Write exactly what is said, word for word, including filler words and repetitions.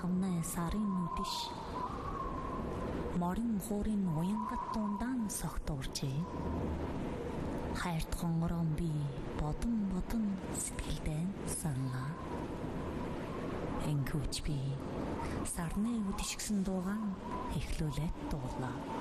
тавнай сарын үдэш морин хуурын уянгат дундaan согтуурчээ. Хайрт хонгорон би бодон бодон сэтгэлдээ санаа. Энгүүч би сарны үдэшгсэн дуугаан эхлүүлээд дуулаа.